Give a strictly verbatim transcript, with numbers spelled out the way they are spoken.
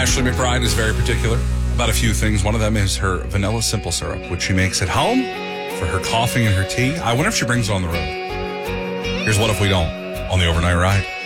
Ashley McBride is very particular about a few things. One of them is her vanilla simple syrup, which she makes at home for her coffee and her tea. I wonder if she brings it on the road. Here's What If We Don't on the Overnight Ride.